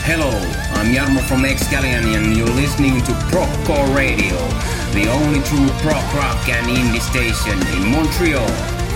Hello, I'm Jarmo from Excalibur and you're listening to Procore Radio, the only true prog rock and indie station in Montreal.